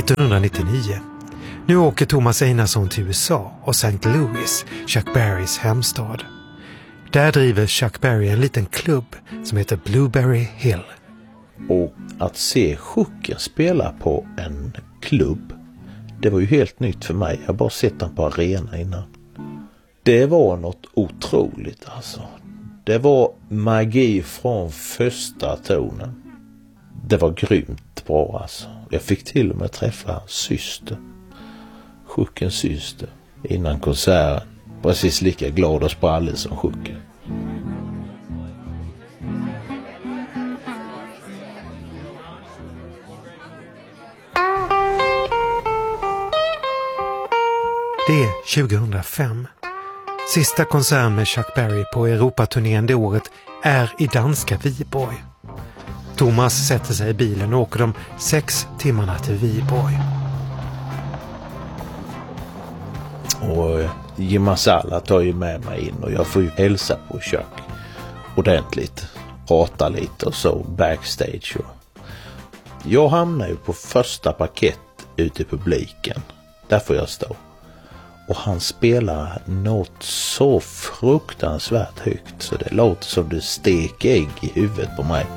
1999. Nu åker Thomas Einarsson till USA och St. Louis, Chuck Berrys hemstad. Där driver Chuck Berry en liten klubb som heter Blueberry Hill. Och att se Chuck spela på en klubb, det var ju helt nytt för mig. Jag har bara sett den på arena innan. Det var något otroligt alltså. Det var magi från första tonen. Det var grymt bra alltså. Jag fick till och med träffa syster. Chuckens syster. Innan konserten. Precis lika glad och sprallig som Chuck. Det är 2005. Sista konserten med Chuck Berry på Europaturnén det året är i danska Viborg. Thomas sätter sig i bilen och åker de 6 timmarna till Viborg. Och Jimma Salla tar ju med mig in och jag får ju hälsa på Chuck ordentligt. Prata lite och så backstage. Jag hamnar ju på första parkett ute i publiken. Där får jag stå. Och han spelar något så fruktansvärt högt så det låter som det steker ägg i huvudet på mig.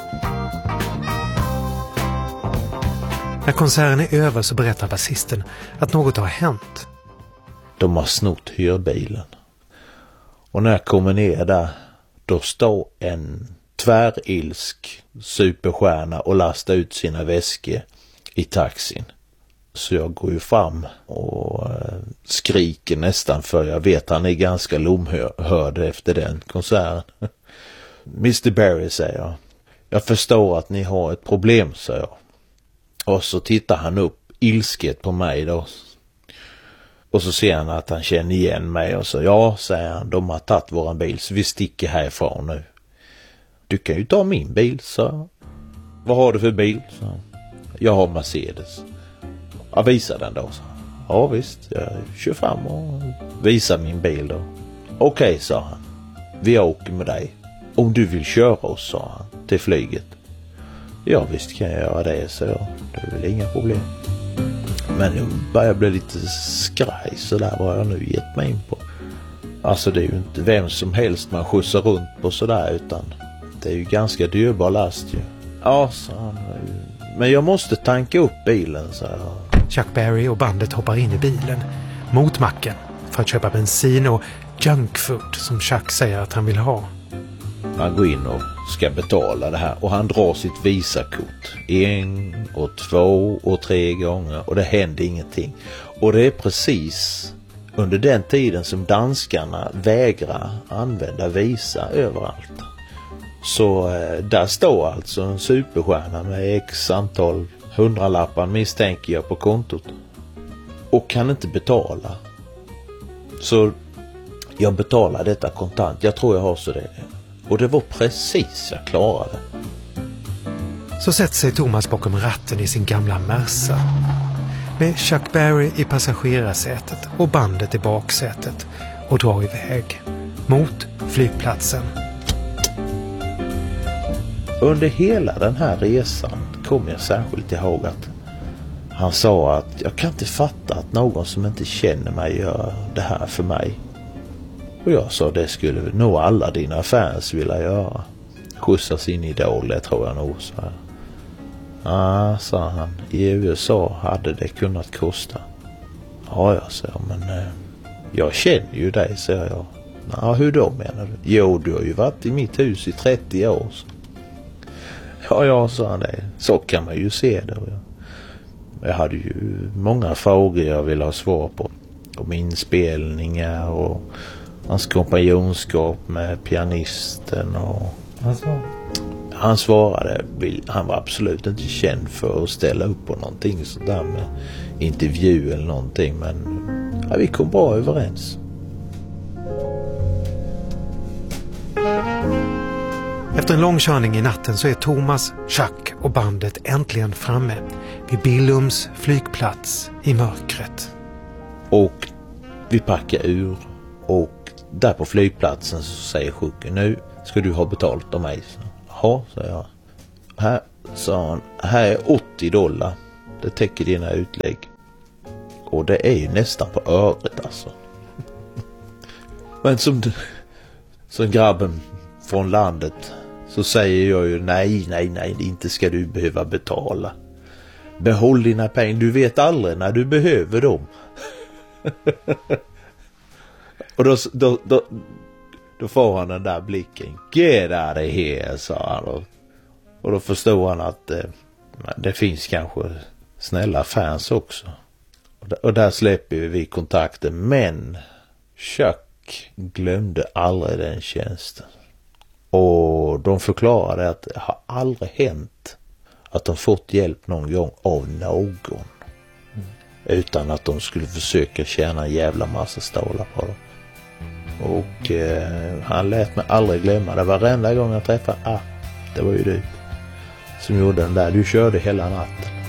När konserten är över så berättar basisten att något har hänt. De har snott hyrbilen. Och när jag kommer ner där, då står en tvärilsk superstjärna och lastar ut sina väskor i taxin. Så jag går ju fram och skriker nästan, för jag vet han är ganska lomhörd efter den konserten. Mr. Berry, säger jag. Jag förstår att ni har ett problem, säger jag. Och så tittar han upp ilsket på mig då. Och så ser han att han känner igen mig och så, ja, säger han, de har tagit våran bil så vi sticker härifrån nu. Du kan ju ta min bil, så. Vad har du för bil? Så. Jag har Mercedes. Ja, visa den då, så. Ja visst, jag kör fram och visar min bil då. Okej, sa han. Vi åker med dig. Om du vill köra oss, sa han, till flyget. Ja visst kan jag göra det, så jag. Det är väl inga problem. Men nu börjar jag bli lite skraj, så där var jag nu gett mig in på. Alltså det är ju inte vem som helst man skjutsar runt på sådär, utan det är ju ganska dyrbar last ju. Ja, sa han. Men jag måste tanka upp bilen, så jag. Chuck Berry och bandet hoppar in i bilen mot macken för att köpa bensin och junkfood som Chuck säger att han vill ha. Han går in och ska betala det här och han drar sitt visakort 1 och 2 och 3 gånger och det händer ingenting. Och det är precis under den tiden som danskarna vägrar använda visa överallt. Så där står alltså en superstjärna med x antal 100-lappar misstänker jag på kontot och kan inte betala. Så jag betalar detta kontant. Jag tror jag har så det. Och det var precis jag klarade. Så sätter sig Thomas bakom ratten i sin gamla Merca. Med Chuck Berry i passagerarsätet och bandet i baksätet och drar iväg mot flygplatsen. Under hela den här resan kom jag särskilt ihåg att han sa att jag kan inte fatta att någon som inte känner mig gör det här för mig. Och jag sa det skulle nog alla dina fans vilja göra. Skjutsa sin idol, det tror jag nog. Så. Ja, sa han. I USA hade det kunnat kosta. Ja, jag sa, men jag känner ju dig, säger jag. Ja, hur då menar du? Jo, du har ju varit i mitt hus i 30 år. Så. Ja, sa han det. Så kan man ju se det. Jag hade ju många frågor jag ville ha svar på. Om inspelningar och hans kompanjonskap med pianisten och han svarade, han var absolut inte känd för att ställa upp på någonting sådär med intervju eller någonting, men ja, vi kom bra överens. Efter en lång körning i natten så är Thomas, Chuck och bandet äntligen framme vid Billums flygplats i mörkret. Och vi packar ur och där på flygplatsen så säger Chuck, nu ska du ha betalt av mig. Ja, sa jag. Här, sa han, här är $80. Det täcker dina utlägg. Och det är ju nästan på öret alltså. Men som grabben från landet så säger jag ju nej, inte ska du behöva betala. Behåll dina pengar, du vet aldrig när du behöver dem. Och då får han den där blicken. Get out of here, sa han. Och då förstår han att det finns kanske snälla fans också. Och där släpper vi kontakten. Men Chuck glömde aldrig den tjänsten. Och de förklarade att det har aldrig hänt att de fått hjälp någon gång av någon. Utan att de skulle försöka tjäna en jävla massa stålar på dem. Och han lät mig aldrig glömma det. Varenda gång jag träffade, det var ju du som gjorde den där. Du körde hela natten.